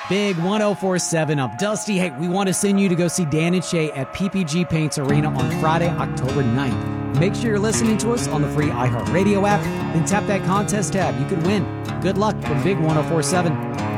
Big 1047 up. Dusty, hey, we want to send you to go see Dan and Shay at PPG Paints Arena on Friday, October 9th. Make sure you're listening to us on the free iHeartRadio app, then tap that contest tab. You could win. Good luck from Big 1047.